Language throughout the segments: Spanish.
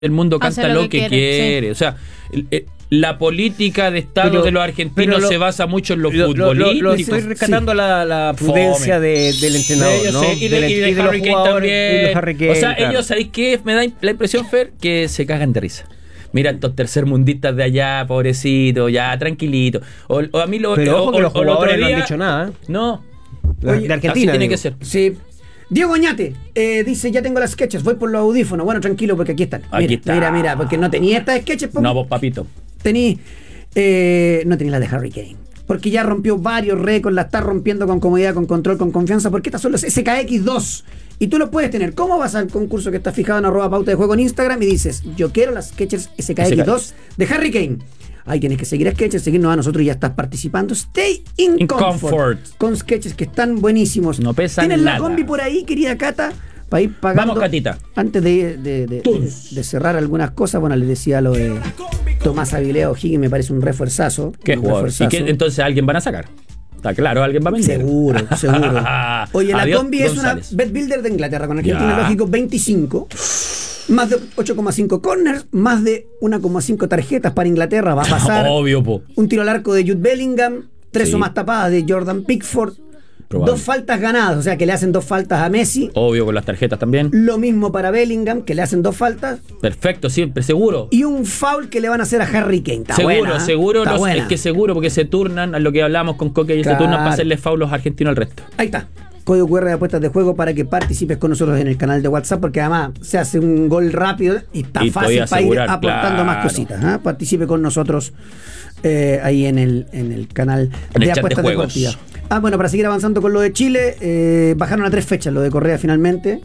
el mundo canta lo que quiere. Sí. O sea, la política de Estado de los argentinos se basa mucho en lo futbolístico. Lo estoy rescatando la prudencia del entrenador, ¿no? Y de los Harry Kane también. O sea, ellos, ¿sabéis qué? Me da la impresión, Fer, que se cagan de risa. Mira, estos tercermundistas de allá, pobrecitos, ya, tranquilitos. O a mí pero ojo que los jugadores no han dicho nada, ¿eh? No. Oye, de Argentina tiene que ser. Sí. Diego Oñate dice, ya tengo las sketches, voy por los audífonos. Bueno, tranquilo, porque aquí están. Mira, porque no tenía estas sketches. No, vos, papito. No tenía la de Harry Kane. Porque ya rompió varios récords, la está rompiendo con comodidad, con control, con confianza, porque estas son los SKX2. Y tú los puedes tener. ¿Cómo vas al concurso que está fijado en @pauta de juego en Instagram y dices, yo quiero las sketches SKX2 de Harry Kane? Ahí tienes que seguir a Sketches, seguirnos a nosotros y ya estás participando. Stay in comfort. Con Sketches que están buenísimos. No pesan ¿Tienes nada. la combi por ahí, querida Cata? Para ir pagando. Vamos, Catita. Antes de cerrar algunas cosas, bueno, les decía lo de Tomás Avilés O'Higgins, me parece un refuerzazo. ¿Qué jugador? ¿Y qué, entonces alguien van a sacar? Está claro, alguien va a vender. Seguro. Oye, la combi González. es una bet builder de Inglaterra con Argentina lógico 25. Más de 8,5 corners, más de 1,5 tarjetas para Inglaterra. Va a pasar. Obvio, po. Un tiro al arco de Jude Bellingham, 3 o más tapadas de Jordan Pickford. Probable. 2 faltas ganadas, o sea que le hacen 2 faltas a Messi. Obvio, con las tarjetas también. Lo mismo para Bellingham, que le hacen 2 faltas. Perfecto, siempre, seguro. Y un foul que le van a hacer a Harry Kane. Está seguro, buena, seguro. está buena. Es que seguro, porque se turnan, a lo que hablamos con Coque, y se turnan para hacerle foul los argentinos al resto. Ahí está. Código QR de apuestas de juego para que participes con nosotros en el canal de WhatsApp, porque además se hace un gol rápido y está fácil para ir aportando más cositas. ¿Eh? Participe con nosotros ahí en el canal de apuestas deportivas. Bueno, para seguir avanzando con lo de Chile, bajaron a 3 fechas lo de Correa finalmente.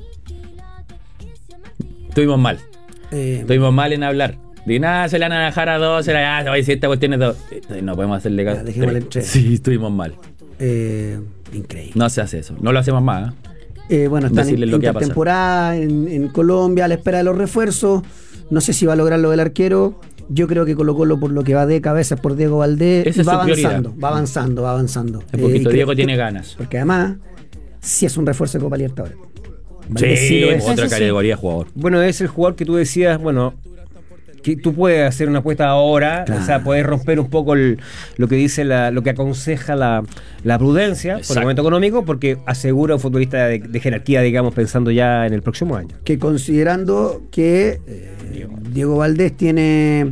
Estuvimos mal. Estuvimos mal en hablar. De nada, se le van a bajar a 2, si esta cuestión es 2. No podemos hacerle caso. Sí, estuvimos mal. Increíble. No se hace eso. No lo hacemos más. Bueno, están en intertemporada en Colombia a la espera de los refuerzos. No sé si va a lograr lo del arquero. Yo creo que Colo-Colo, por lo que va de cabeza por Diego Valdés, va avanzando. Un poquito Diego tiene ganas. Porque además, sí es un refuerzo de Copa Libertadores. Sí, otra categoría de jugador. Bueno, es el jugador que tú decías, bueno, que tú puedes hacer una apuesta ahora, claro. O sea, puedes romper un poco lo que dice lo que aconseja la prudencia. Exacto. Por el momento económico, porque asegura un futbolista de jerarquía, digamos, pensando ya en el próximo año. Que considerando que Diego Valdés tiene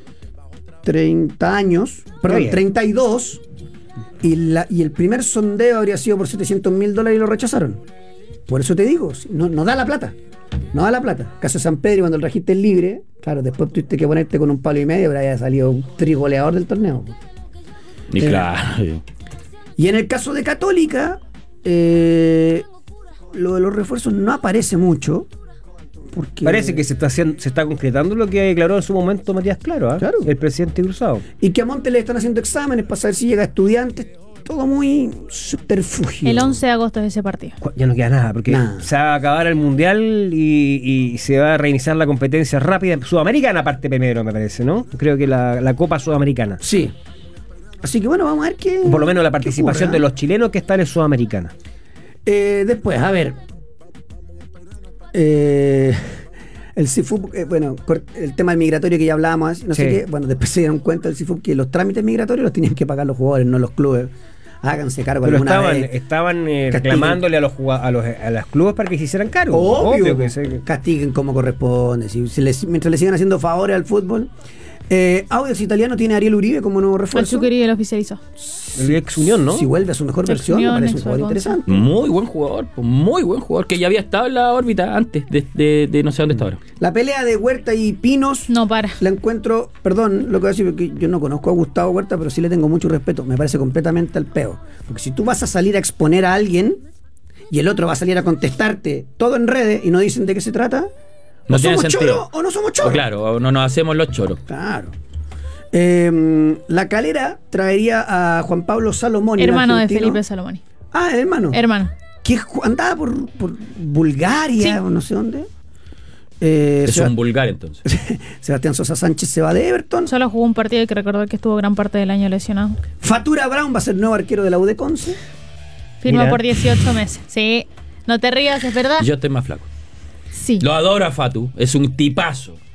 30 años, perdón, 32, y el primer sondeo habría sido por $700,000 y lo rechazaron. Por eso te digo, no da la plata. No da la plata. Caso de San Pedro, cuando el registro es libre, claro, después tuviste que ponerte con un palo y medio, pero había salido un trigoleador del torneo. Y claro. Y en el caso de Católica, lo de los refuerzos no aparece mucho. Porque parece que se está concretando lo que declaró en su momento Matías Claro, claro, el presidente Cruzado. Y que a Montes le están haciendo exámenes para saber si llega a Estudiantes. Todo muy subterfugio. El 11 de agosto es ese partido. Ya no queda nada, porque se va a acabar el Mundial y se va a reiniciar la competencia rápida. Sudamericana aparte primero, me parece, ¿no? Creo que la Copa Sudamericana. Sí. Así que bueno, vamos a ver qué. Por lo menos la participación de los chilenos que están en Sudamericana. Después, a ver. El CIFUP, bueno, el tema migratorio que ya hablábamos, no sé qué, bueno, después se dieron cuenta del CIFUP que los trámites migratorios los tenían que pagar los jugadores, no los clubes. Háganse cargo. Pero estaban reclamándole a los clubes para que se hicieran cargo. Obvio que castiguen como corresponde. Mientras le sigan haciendo favores al fútbol. Audax Italiano tiene a Ariel Uribe como nuevo refuerzo. El Chuquería lo oficializó. El ex Unión, ¿no? Si vuelve a su mejor versión, me parece un jugador interesante. Muy buen jugador, que ya había estado en la órbita antes de no sé dónde está ahora. La pelea de Huerta y Pinos. No para. La encuentro, perdón, lo que voy a decir, porque yo no conozco a Gustavo Huerta, pero sí le tengo mucho respeto. Me parece completamente al peo. Porque si tú vas a salir a exponer a alguien y el otro va a salir a contestarte todo en redes y no dicen de qué se trata. No tiene sentido. Choros, o no somos choros. Claro, o no nos hacemos los choros. Claro. La Calera traería a Juan Pablo Salomón. Hermano de Felipe Salomón. Ah, hermano. Que andaba por Bulgaria, sí, o no sé dónde. Es un vulgar entonces. Sebastián Sosa Sánchez se va de Everton. Solo jugó un partido y hay que recordar que estuvo gran parte del año lesionado. Fatura Brown va a ser nuevo arquero de la U de Conce. Firma por 18 meses. Sí, no te rías, es verdad. Yo estoy más flaco. Sí. Lo adoro a Fatu, es un tipazo.